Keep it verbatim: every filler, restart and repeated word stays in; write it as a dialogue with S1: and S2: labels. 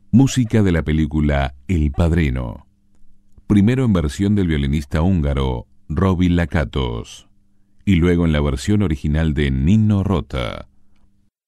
S1: Música de la película El Padrino. Primero en versión del violinista húngaro Robi Lakatos y luego en la versión original de Nino Rota.